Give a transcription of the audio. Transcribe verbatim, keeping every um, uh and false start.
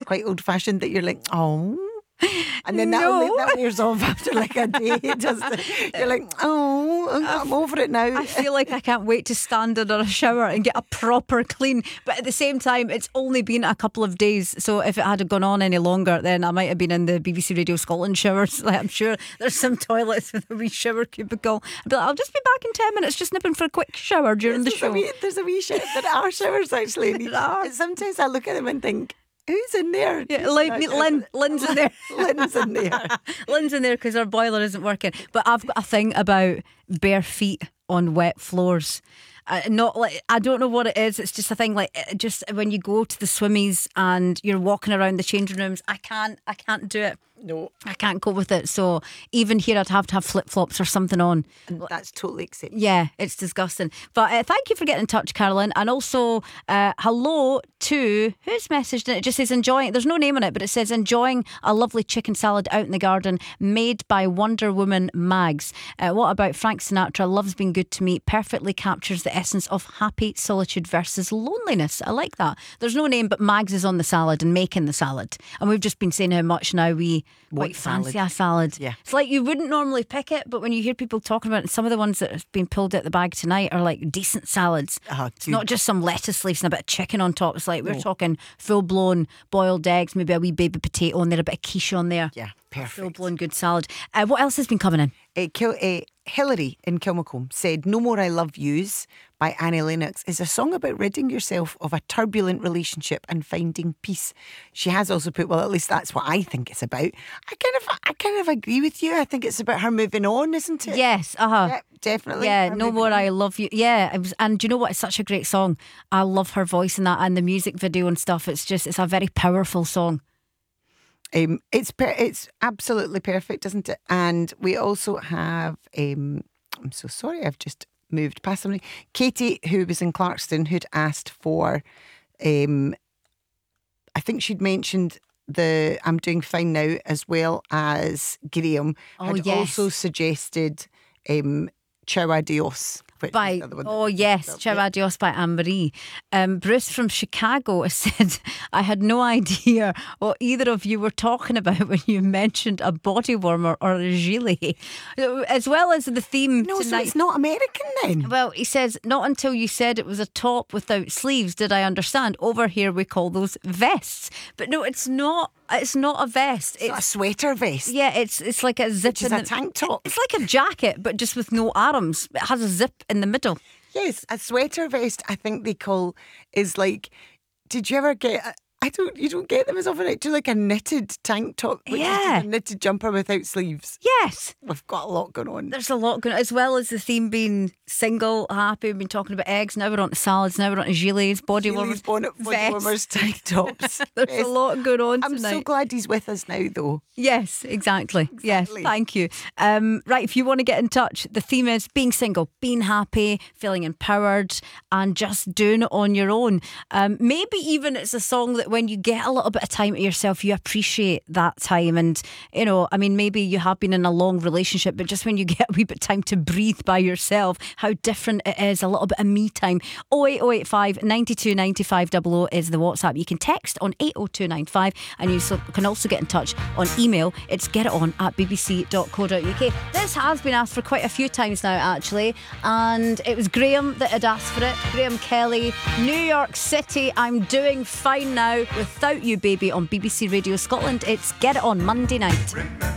quite old-fashioned that you're like, oh. And then that, No. only, that wears off after like a day. It does. You're like, oh, I'm over it now. I feel like I can't wait to stand under a shower and get a proper clean. But at the same time, it's only been a couple of days. So if it had gone on any longer, then I might have been in the B B C Radio Scotland showers. Like, I'm sure there's some toilets with a wee shower cubicle. I'd be like, I'll just be back in ten minutes, just nipping for a quick shower during the There's show. A wee, there's a wee shower. There are showers actually. There are. Sometimes I look at them and think, who's in there? Yeah, like Lynn, Lynn's in there. Lynn's in there. Lynn's in there because our boiler isn't working. But I've got a thing about bare feet on wet floors. Uh, not like I don't know what it is. It's just a thing like it just when you go to the swimmies and you're walking around the changing rooms. I can't. I can't do it. No, I can't cope with it. So even here, I'd have to have flip flops or something on. and that's totally acceptable. Yeah, it's disgusting. But uh, thank you for getting in touch, Carolyn. And also, uh, hello to who's messaged it? It just says enjoying. There's no name on it, but it says enjoying a lovely chicken salad out in the garden made by Wonder Woman Mags. Uh, what about Frank Sinatra? Love's been good to me. Perfectly captures the essence of happy solitude versus loneliness. I like that. There's no name, but Mags is on the salad and making the salad. And we've just been saying how much now we Want quite fancy salad. a salad. Yeah. It's like you wouldn't normally pick it, but when you hear people talking about it, some of the ones that have been pulled out the bag tonight are like decent salads. Ah, It's not just some lettuce leaves and a bit of chicken on top. It's like we're talking full blown boiled eggs, maybe a wee baby potato on there, a bit of quiche on there. Yeah, Full perfect. blown good salad. Uh, what else has been coming in? Uh, Kil- uh, Hillary in Kilmacombe said, No More I Love Yous by Annie Lennox is a song about ridding yourself of a turbulent relationship and finding peace. She has also put, well, at least that's what I think it's about. I kind of I kind of agree with you. I think it's about her moving on, isn't it? Yes, uh huh. Yeah, definitely. Yeah, Her No moving More on. I Love You. Yeah, it was, and do you know what? It's such a great song. I love her voice in that and the music video and stuff. It's just, it's a very powerful song. Um, it's per- it's absolutely perfect, isn't it? And we also have, um, I'm so sorry, I've just moved past somebody. Katie, who was in Clarkston, who'd asked for, um, I think she'd mentioned the I'm Doing Fine Now as well as Graham. Oh, had yes. also suggested um, Ciao Adios. which By is the other one that oh we yes, talked Ciao about. Adios by Anne-Marie. Um, Bruce from Chicago has said, I had no idea what either of you were talking about when you mentioned a body warmer or a gilet, as well as the theme No, so tonight. it's not American then. Well, he says, not until you said it was a top without sleeves did I understand. Over here we call those vests. But no, it's not. It's not a vest. It's not a sweater vest. yeah, it's it's like a zip Which is in a the, tank top. It's like a jacket, but just with no arms. It has a zip in the middle. Yes, a sweater vest, I think they call, is like, did you ever get, I don't, you don't get them as often, do like a knitted tank top, which is Yeah. just a knitted jumper without sleeves. Yes. We've got a lot going on. There's a lot going on, as well as the theme being single, happy. We've been talking about eggs, now we're on to salads, now we're on to gilets, body warmers, Gilets, bonnet, body vests. warmers, tank tops. There's Vest. a lot going on I'm tonight. so glad he's with us now, though. Yes, exactly. Yes, Exactly. thank you. Um, right, if you want to get in touch, the theme is being single, being happy, feeling empowered, and just doing it on your own. Um, maybe even it's a song that when you get a little bit of time to yourself, you appreciate that time. And, you know, I mean, maybe you have been in a long relationship, but just when you get a wee bit of time to breathe by yourself, how different it is, a little bit of me time. oh eight oh eight five, nine two nine five double oh is the WhatsApp. You can text on eight oh two nine five, and you so, can also get in touch on email. It's getiton at bbc dot co dot uk. This has been asked for quite a few times now, actually, and it was Graham that had asked for it. Graham Kelly, New York City, I'm Doing Fine Now, Without You Baby on B B C Radio Scotland. It's Get It On Monday night.